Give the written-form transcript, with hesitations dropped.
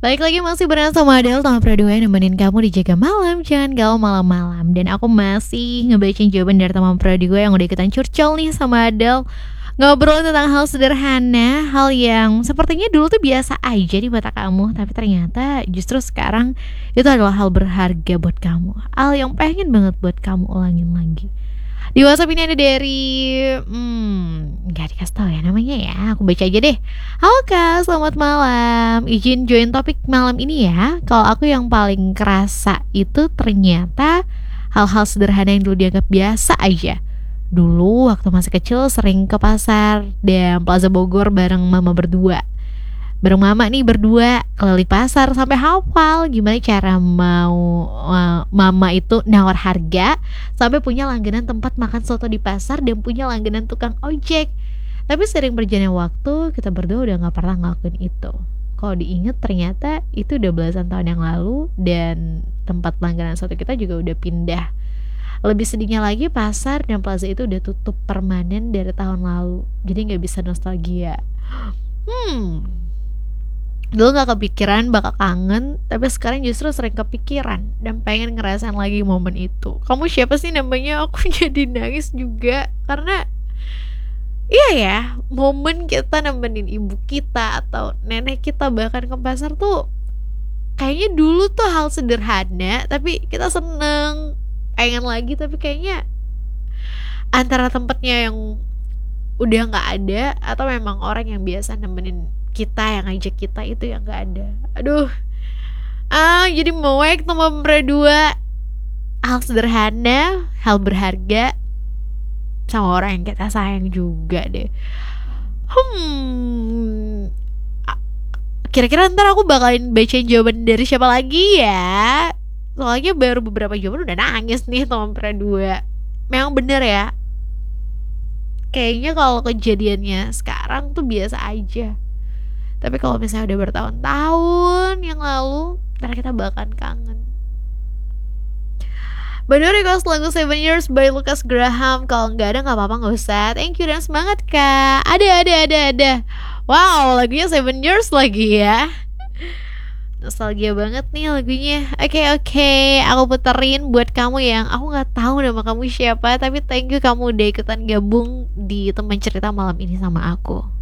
Baik lagi masih berenang sama Adele sama Pradua yang nemenin kamu di Jaga Malam. Jangan galau malam-malam. Dan aku masih ngebacain jawaban dari teman Pradua yang udah ikutan curcol nih sama Adele. Ngobrol tentang hal sederhana, hal yang sepertinya dulu tuh biasa aja di mata kamu, tapi ternyata justru sekarang itu adalah hal berharga buat kamu. Hal yang pengen banget buat kamu ulangin lagi. Di WhatsApp ini ada dari nggak dikasih tahu ya namanya ya. Aku baca aja deh. Halo Kak, selamat malam. Izin join topik malam ini ya. Kalau aku yang paling kerasa itu ternyata hal-hal sederhana yang dulu dianggap biasa aja. Dulu waktu masih kecil sering ke pasar dan Plaza Bogor bareng mama berdua. Bareng mama nih berdua keliling pasar sampai hafal gimana cara mau mama itu nawar harga, sampai punya langganan tempat makan soto di pasar dan punya langganan tukang ojek. Tapi sering berjalannya waktu kita berdua udah nggak pernah ngelakuin itu. Kalau diinget ternyata itu udah belasan tahun yang lalu dan tempat langganan soto kita juga udah pindah. Lebih sedihnya lagi pasar dan plaza itu udah tutup permanen dari tahun lalu. Jadi nggak bisa nostalgia. Dulu gak kepikiran bakal kangen, tapi sekarang justru sering kepikiran dan pengen ngerasain lagi momen itu. Kamu siapa sih namanya? Aku jadi nangis juga karena iya ya, momen kita nemenin ibu kita atau nenek kita bahkan ke pasar tuh kayaknya dulu tuh hal sederhana, tapi kita seneng pengen lagi, tapi kayaknya antara tempatnya yang udah nggak ada atau memang orang yang biasa nemenin kita yang ngajak kita itu yang nggak ada. Aduh, jadi mewek nomor berdua, hal sederhana, hal berharga sama orang yang kita sayang juga deh. Kira-kira ntar aku bakalan bacain jawaban dari siapa lagi ya? Soalnya baru beberapa jawaban udah nangis nih nomor berdua. Memang bener ya, kayaknya kalau kejadiannya sekarang tuh biasa aja. Tapi kalau misalnya udah bertahun-tahun yang lalu, ntar kita bakalan kangen. By the way, request lagu 7 Years by Lucas Graham. Kalau nggak ada nggak apa-apa, nggak usah. Thank you dan semangat Kak. Ada. Wow, lagunya 7 Years lagi ya. Nostalgia banget nih lagunya. Oke, aku puterin buat kamu yang aku nggak tahu nama kamu siapa, tapi thank you kamu udah ikutan gabung di teman cerita malam ini sama aku.